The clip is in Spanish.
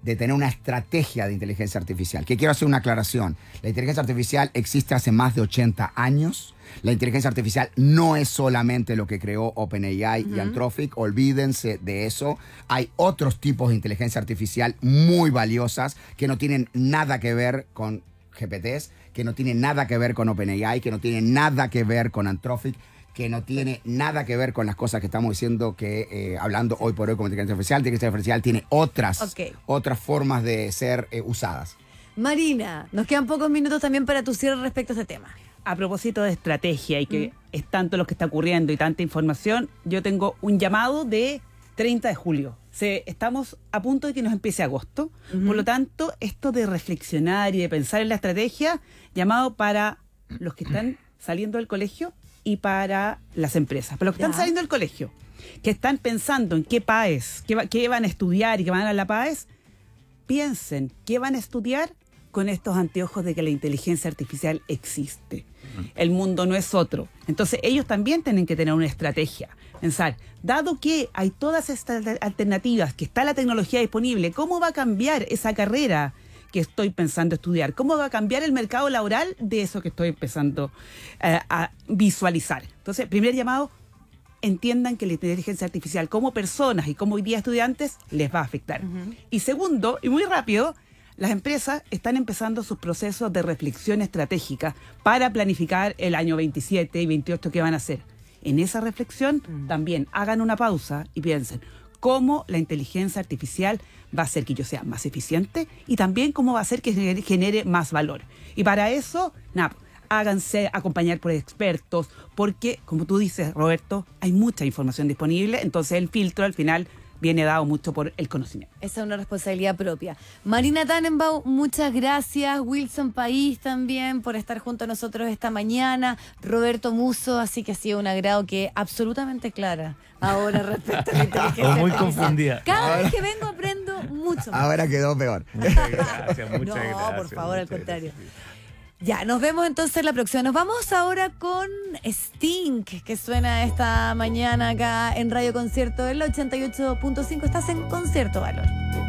de tener una estrategia de inteligencia artificial. Que quiero hacer una aclaración. La inteligencia artificial existe hace más de 80 años. La inteligencia artificial no es solamente lo que creó OpenAI y Anthropic. Olvídense de eso. Hay otros tipos de inteligencia artificial muy valiosas que no tienen nada que ver con GPTs, que no tienen nada que ver con OpenAI, que no tienen nada que ver con Anthropic, que no tiene nada que ver con las cosas que estamos diciendo que hablando hoy por hoy como inteligencia artificial. La inteligencia artificial tiene otras formas de ser usadas. Marina, nos quedan pocos minutos también para tu cierre respecto a este tema. A propósito de estrategia y que es tanto lo que está ocurriendo y tanta información, yo tengo un llamado de 30 de julio. Estamos a punto de que nos empiece agosto. Por lo tanto, esto de reflexionar y de pensar en la estrategia, llamado para los que están saliendo del colegio y para las empresas. Para los que están saliendo del colegio, que están pensando en qué PAES, qué van a estudiar y qué van a la PAES, piensen qué van a estudiar con estos anteojos de que la inteligencia artificial existe. El mundo no es otro. Entonces ellos también tienen que tener una estrategia. Pensar, dado que hay todas estas alternativas, que está la tecnología disponible, ¿cómo va a cambiar esa carrera que estoy pensando estudiar? ¿Cómo va a cambiar el mercado laboral de eso que estoy empezando a visualizar? Entonces, primer llamado, entiendan que la inteligencia artificial como personas y como hoy día estudiantes les va a afectar. Y segundo, y muy rápido, las empresas están empezando sus procesos de reflexión estratégica para planificar el año 27 y 28 que van a hacer. En esa reflexión también hagan una pausa y piensen cómo la inteligencia artificial va a hacer que yo sea más eficiente y también cómo va a hacer que genere más valor. Y para eso, háganse acompañar por expertos, porque, como tú dices, Roberto, hay mucha información disponible, entonces el filtro al final viene dado mucho por el conocimiento. Esa es una responsabilidad propia. Marina Tannenbaum, muchas gracias. Wilson País también por estar junto a nosotros esta mañana. Roberto Musso, así que ha sido un agrado que absolutamente clara ahora respecto a la inteligencia muy artificial. confundida. Cada vez que vengo aprendo mucho más. Ahora quedó peor. Muchas gracias, muchas gracias. No, por favor, al contrario. Gracias. Ya, nos vemos entonces la próxima. Nos vamos ahora con Sting, que suena esta mañana acá en Radio Concierto, en la 88.5. Estás en Concierto Valor.